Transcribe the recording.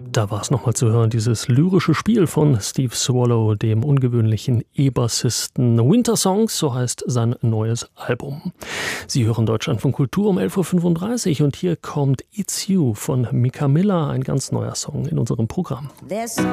Da war es nochmal zu hören, dieses lyrische Spiel von Steve Swallow, dem ungewöhnlichen E-Bassisten. Winter Songs, so heißt sein neues Album. Sie hören Deutschlandfunk Kultur um 11.35 Uhr und hier kommt It's You von Mika Miller, ein ganz neuer Song in unserem Programm.